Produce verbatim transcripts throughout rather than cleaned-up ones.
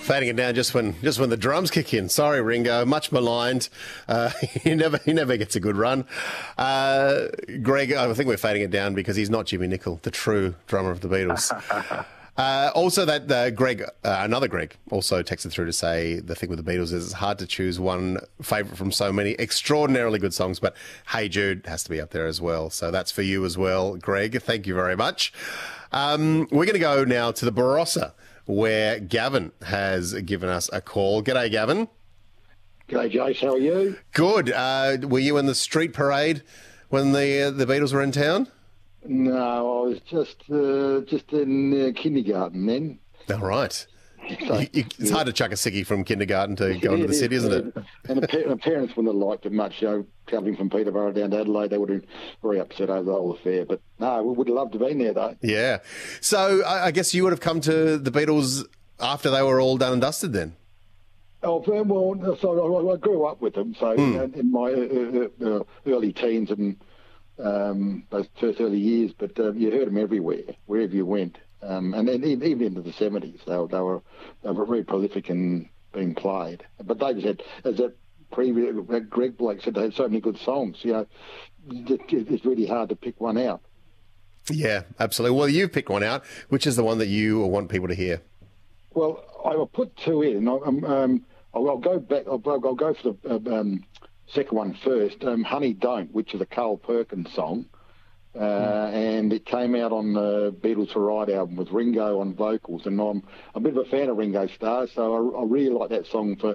Fading it down just when just when the drums kick in. Sorry, Ringo, much maligned. Uh, he never he never gets a good run. Uh, Greg, I think we're fading it down because he's not Jimmy Nicol, the true drummer of the Beatles. Uh, also, that uh, Greg, uh, another Greg, also texted through to say the thing with the Beatles is it's hard to choose one favourite from so many extraordinarily good songs, but Hey Jude has to be up there as well. So that's for you as well, Greg. Thank you very much. Um, we're going to go now to the Barossa, where Gavin has given us a call. G'day, Gavin. G'day, Jace. How are you? Good. Uh, were you in the street parade when the uh, the Beatles were in town? No, I was just uh, just in uh, kindergarten then. All right. So, you, you, it's yeah. hard to chuck a sickie from kindergarten to go into the city, isn't it? And the, pa- the parents wouldn't have liked it much, you know, travelling from Peterborough down to Adelaide. They would have been very upset over the whole affair. But no, we would have loved to have been there, though. Yeah. So I, I guess you would have come to the Beatles after they were all done and dusted then? Oh, well, so I, I grew up with them. So mm. in my uh, uh, early teens and um, those first early years, but uh, you heard them everywhere, wherever you went. Um, and then even into the seventies, they, they were they were very prolific in being played. But they just had, as that previous Greg Blake said, they had so many good songs. You know, it's really hard to pick one out. Yeah, absolutely. Well, you've picked one out. Which is the one that you want people to hear? Well, I will put two in. Um, um, I'll, I'll go back. I'll, I'll go for the um, second one first. Um, Honey Don't, which is a Carl Perkins song. Uh, and it came out on the Beatles for Ride album with Ringo on vocals, and I'm a bit of a fan of Ringo Starr, so I, I really like that song for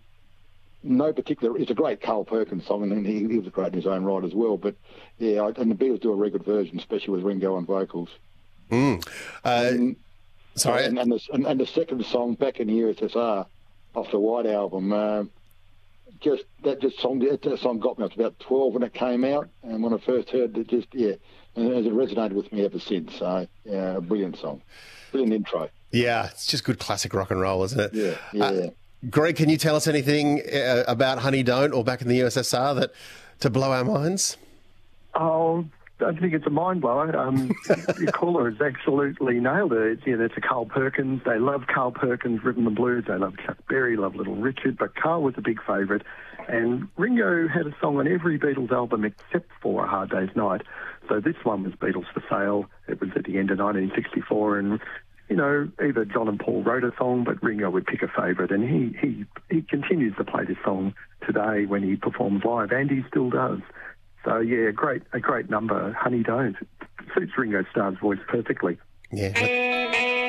no particular. It's a great Carl Perkins song, and he, he was great in his own right as well. But yeah, I, and the Beatles do a very good version, especially with Ringo on vocals. Mm. Uh, and, sorry, and, and, the, and, and the second song, Back in the U S S R, off the White album. Uh, Just that just song that, that song got me. I was about twelve when it came out, and when I first heard it, just yeah, and it resonated with me ever since. So yeah, a brilliant song, brilliant intro. Yeah, it's just good classic rock and roll, isn't it? Yeah, yeah. Uh, Greg, can you tell us anything uh, about Honey Don't or Back in the U S S R that to blow our minds? Oh, I think it's a mind blower. Um, your caller has absolutely nailed it. It's, you know, it's a Carl Perkins. They love Carl Perkins, rhythm and blues. They love Chuck Berry, love Little Richard, but Carl was a big favourite. And Ringo had a song on every Beatles album except for A Hard Day's Night. So this one was Beatles for Sale. It was at the end of nineteen sixty-four, and you know, either John and Paul wrote a song, but Ringo would pick a favourite, and he he he continues to play this song today when he performs live, and he still does. So, yeah, great, a great number, Honey Don't. Suits Ringo Starr's voice perfectly. Yeah.